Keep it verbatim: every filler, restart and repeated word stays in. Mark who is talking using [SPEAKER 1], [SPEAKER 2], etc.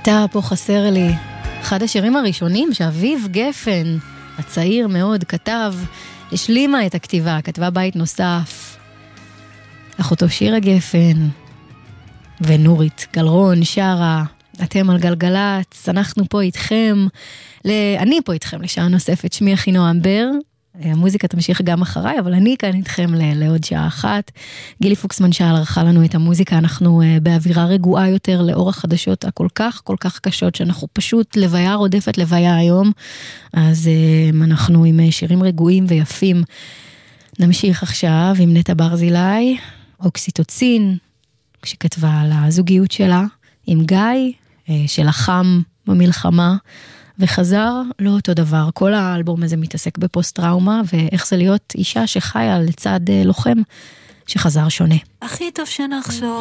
[SPEAKER 1] אתה פה חסר לי. אחד השירים הראשונים שאביב גפן, הצעיר מאוד, כתב, השלימה את הכתיבה, כתבה בית נוסף. אחותו שירה גפן ונורית גלרון שרה, אתם על גלגלץ, אנחנו פה איתכם, אני פה איתכם לשעה נוספת, שמי אחינועם בר, המוזיקה תמשיך גם אחריי, אבל אני כאן איתכם לעוד שעה אחת. גילי פוקסמן שעל ערכה לנו את המוזיקה, אנחנו באווירה רגועה יותר לאור החדשות הכל כך כל כך קשות, שאנחנו פשוט לוויה רודפת לוויה היום, אז אנחנו עם שירים רגועים ויפים. נמשיך עכשיו עם נטע ברזילי, אוקסיטוצין, שכתבה על הזוגיות שלה, עם גיא, שלחם במלחמה, וחזר לא אותו דבר. כל האלבום הזה מתעסק בפוסט-טראומה, ואיך זה להיות אישה שחיה לצד לוחם שחזר שונה.
[SPEAKER 2] הכי טוב שנחשוב